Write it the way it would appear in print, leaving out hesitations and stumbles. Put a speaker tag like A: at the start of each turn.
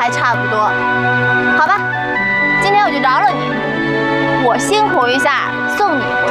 A: 还差不多。好吧，今天我就饶了你，我辛苦一下送你